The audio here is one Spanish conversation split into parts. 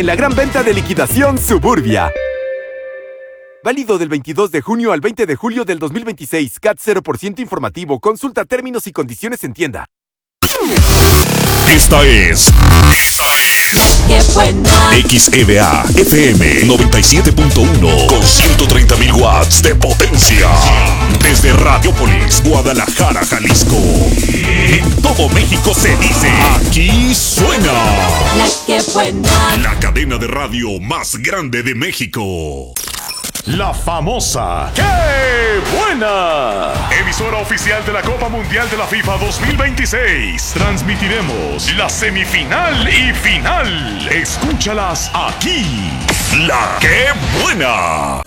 En la gran venta de liquidación Suburbia. Válido del 22 de junio al 20 de julio del 2026. CAT 0% informativo. Consulta términos y condiciones en tienda. Esta es ¡Qué buena! XEDA FM 97.1 con 130.000 watts de potencia. Desde Radiopolis, Guadalajara, Jalisco. En todo México se dice, aquí suena La que buena. la cadena de radio más grande de México. La famosa ¡Qué buena! Emisora oficial de la Copa Mundial de la FIFA 2026. Transmitiremos la semifinal y final. Escúchalas aquí. La ¡Qué buena!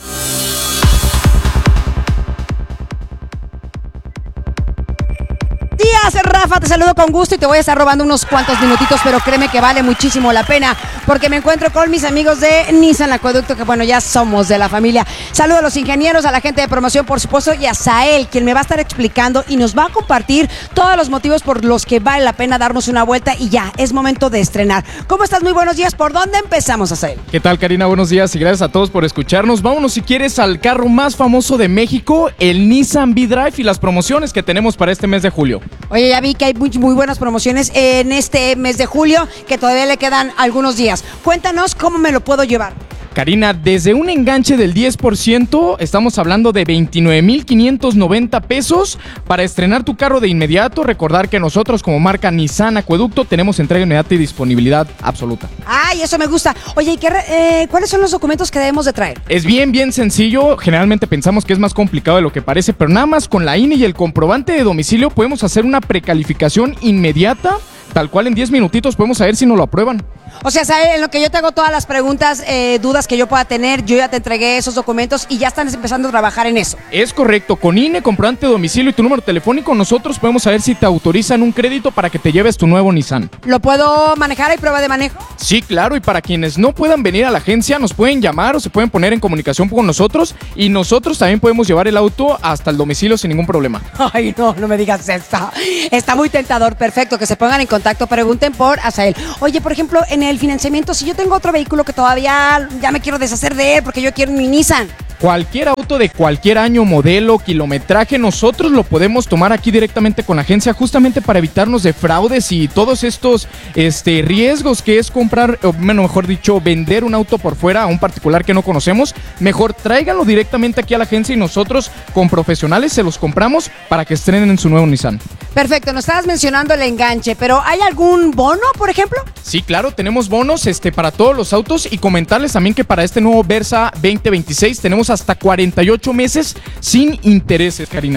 Días, Rafa, te saludo con gusto y te voy a estar robando unos cuantos minutitos, pero créeme que vale muchísimo la pena porque me encuentro con mis amigos de Nissan Acueducto, que bueno, ya somos de la familia. Saludo a los ingenieros, a la gente de promoción, por supuesto, y a Sael, quien me va a estar explicando y nos va a compartir todos los motivos por los que vale la pena darnos una vuelta y ya, es momento de estrenar. ¿Cómo estás? Muy buenos días. ¿Por dónde empezamos, Sael? ¿Qué tal, Karina? Buenos días y gracias a todos por escucharnos. Vámonos, si quieres, al carro más famoso de México, el Nissan V-Drive, y las promociones que tenemos para este mes de julio. Oye, ya vi que hay muy buenas promociones en este mes de julio, que todavía le quedan algunos días. Cuéntanos cómo me lo puedo llevar. Karina, desde un enganche del 10%, estamos hablando de 29,590 pesos para estrenar tu carro de inmediato. Recordar que nosotros, como marca Nissan Acueducto, tenemos entrega inmediata y disponibilidad absoluta. ¡Ay, eso me gusta! Oye, ¿cuáles son los documentos que debemos de traer? Es bien sencillo. Generalmente pensamos que es más complicado de lo que parece, pero nada más con la INE y el comprobante de domicilio podemos hacer una precalificación inmediata. Tal cual, en 10 minutitos podemos saber si nos lo aprueban. O sea, ¿sabes? En lo que yo te hago todas las preguntas, dudas que yo pueda tener, yo ya te entregué esos documentos y ya están empezando a trabajar en eso. Es correcto. Con INE, comprobante de domicilio y tu número telefónico, nosotros podemos saber si te autorizan un crédito para que te lleves tu nuevo Nissan. ¿Lo puedo manejar? ¿Hay prueba de manejo? Sí, claro. Y para quienes no puedan venir a la agencia, nos pueden llamar o se pueden poner en comunicación con nosotros. Y nosotros también podemos llevar el auto hasta el domicilio sin ningún problema. Ay, no me digas eso. Está muy tentador. Perfecto, que se pongan en contacto, pregunten por Asael. Oye, por ejemplo, en el financiamiento, si yo tengo otro vehículo que todavía ya me quiero deshacer de él porque yo quiero mi Nissan. Cualquier auto de cualquier año, modelo, kilometraje, nosotros lo podemos tomar aquí directamente con la agencia, justamente para evitarnos de fraudes y todos estos riesgos que es comprar, o mejor dicho, vender un auto por fuera a un particular que no conocemos. Mejor tráiganlo directamente aquí a la agencia y nosotros con profesionales se los compramos para que estrenen en su nuevo Nissan. Perfecto, nos estabas mencionando el enganche, pero ¿hay algún bono, por ejemplo? Sí, claro, tenemos bonos para todos los autos y comentarles también que para este nuevo Versa 2026 tenemos hasta 48 meses sin intereses, Karina.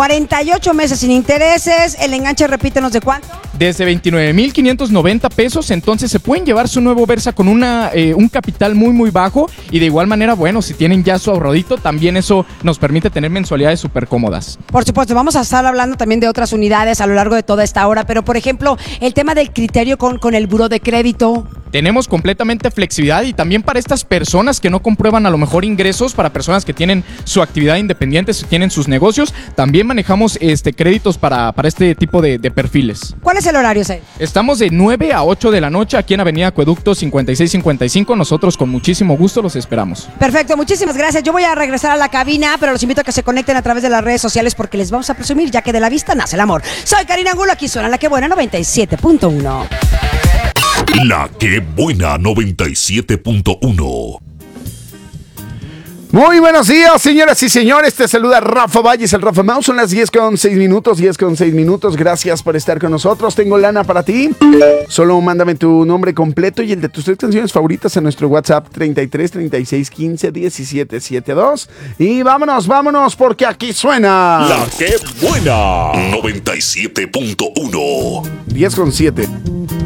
48 meses sin intereses, el enganche, repítenos, ¿de cuánto? Desde 29,590 pesos, entonces se pueden llevar su nuevo Versa con un capital muy bajo y de igual manera, bueno, si tienen ya su ahorradito, también eso nos permite tener mensualidades súper cómodas. Por supuesto, vamos a estar hablando también de otras unidades a lo largo de toda esta hora, pero por ejemplo, el tema del criterio con el buró de crédito. Tenemos completamente flexibilidad y también para estas personas que no comprueban a lo mejor ingresos, para personas que tienen su actividad independiente, tienen sus negocios, también manejamos créditos para este tipo de perfiles. ¿Cuál es el horario, Sael? Estamos de 9 a 8 de la noche aquí en Avenida Acueducto 5655. Nosotros con muchísimo gusto los esperamos. Perfecto, muchísimas gracias. Yo voy a regresar a la cabina, pero los invito a que se conecten a través de las redes sociales porque les vamos a presumir, ya que de la vista nace el amor. Soy Karina Angulo, aquí suena La Que Buena 97.1. La Que Buena 97.1. Muy buenos días, señoras y señores. Te saluda Rafa Valles, el Rafa Mouse. Son las 10:06 minutos. Gracias por estar con nosotros. Tengo lana para ti. Solo mándame tu nombre completo y el de tus 3 canciones favoritas a nuestro WhatsApp 33 36 15 17 72. Y vámonos, porque aquí suena La Que Buena 97.1. 10:07.